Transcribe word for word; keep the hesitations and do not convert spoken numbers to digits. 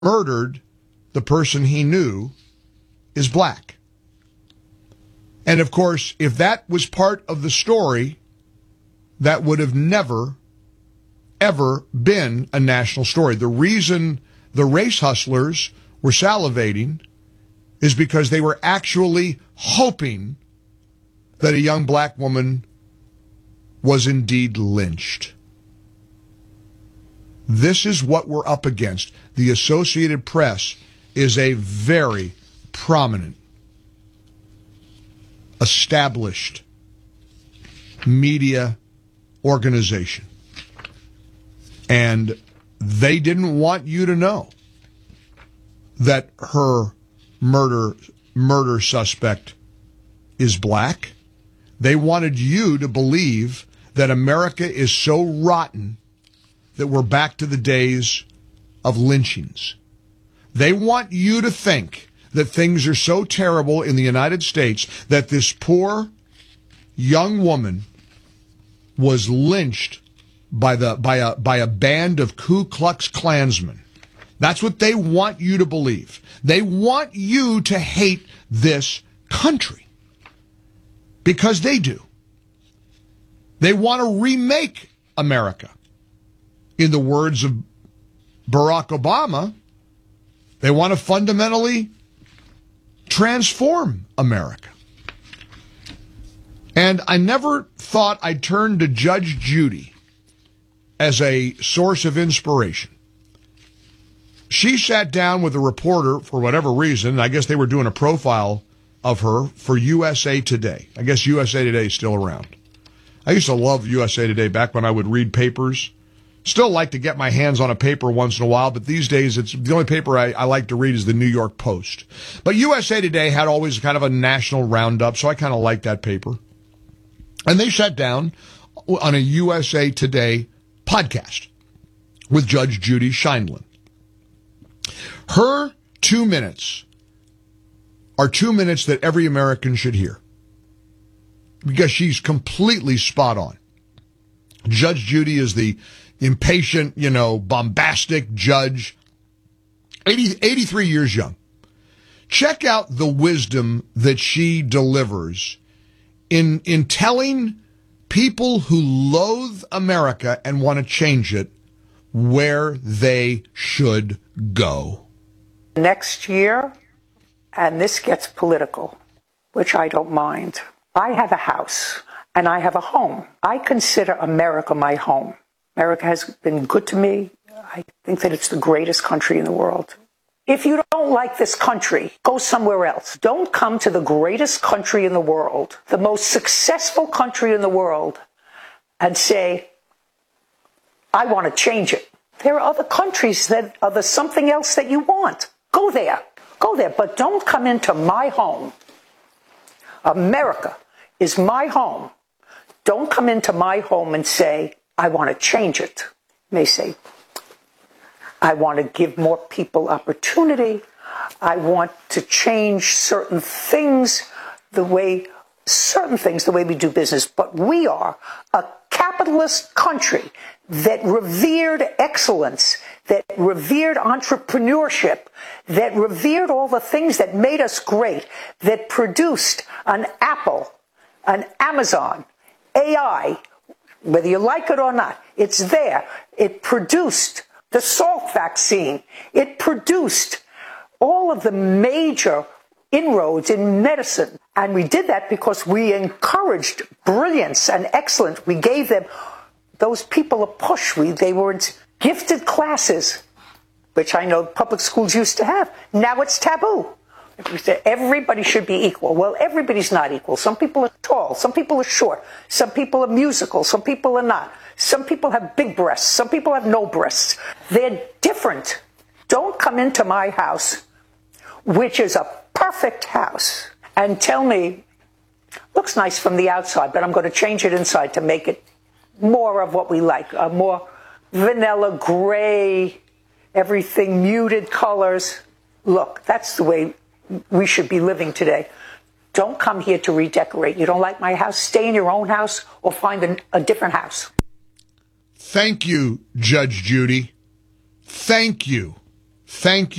murdered the person he knew is black. And of course, if that was part of the story, that would have never, ever been a national story. The reason the race hustlers were salivating is because they were actually hoping that a young black woman was indeed lynched. This is what we're up against. The Associated Press is a very prominent, established media organization. And they didn't want you to know that her murder murder suspect is black. They wanted you to believe that America is so rotten that we're back to the days of lynchings. They want you to think that things are so terrible in the United States that this poor young woman was lynched by the by a by a band of Ku Klux Klansmen. That's what they want you to believe. They want you to hate this country because they do. They want to remake America. In the words of Barack Obama, they want to fundamentally transform America. And I never thought I'd turn to Judge Judy as a source of inspiration. She sat down with a reporter for whatever reason. I guess they were doing a profile of her for U S A Today. I guess U S A Today is still around. I used to love U S A Today back when I would read papers. Still like to get my hands on a paper once in a while, but these days it's the only paper I, I like to read is the New York Post. But U S A Today had always kind of a national roundup, so I kind of liked that paper. And they sat down on a U S A Today podcast with Judge Judy Sheindlin. Her two minutes are two minutes that every American should hear because she's completely spot on. Judge Judy is the impatient, you know, bombastic judge, eighty, eighty-three years young. Check out the wisdom that she delivers in, in telling people who loathe America and want to change it where they should go. Next year, and this gets political, which I don't mind. I have a house and I have a home. I consider America my home. America has been good to me. I think that it's the greatest country in the world. If you don't like this country, go somewhere else. Don't come to the greatest country in the world, the most successful country in the world, and say, I want to change it. There are other countries that are the something else that you want. Go there. Go there. But don't come into my home. America is my home. Don't come into my home and say, I want to change it. You may say, I want to give more people opportunity. I want to change certain things, the way, certain things, the way we do business. But we are a capitalist country that revered excellence, that revered entrepreneurship, that revered all the things that made us great, that produced an Apple, an Amazon, A I, whether you like it or not, it's there. It produced the Salk vaccine. It produced all of the major inroads in medicine. And we did that because we encouraged brilliance and excellence. We gave them, those people, a push. We, they were in gifted classes, which I know public schools used to have. Now it's taboo. We say everybody should be equal. Well, everybody's not equal. Some people are tall. Some people are short. Some people are musical. Some people are not. Some people have big breasts. Some people have no breasts. They're different. Don't come into my house, which is a perfect house, and tell me, looks nice from the outside, but I'm going to change it inside to make it more of what we like, a more vanilla, gray, everything muted colors. Look, that's the way we should be living today. Don't come here to redecorate. You don't like my house? Stay in your own house or find a, a different house. Thank you, Judge Judy. Thank you. Thank you.